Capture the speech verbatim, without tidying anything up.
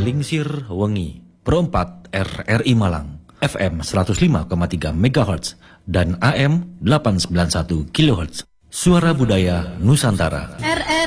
Lingsir Wengi, Perempat R R I Malang, F M seratus lima koma tiga megahertz dan A M delapan ratus sembilan puluh satu kilohertz. Suara Budaya Nusantara. R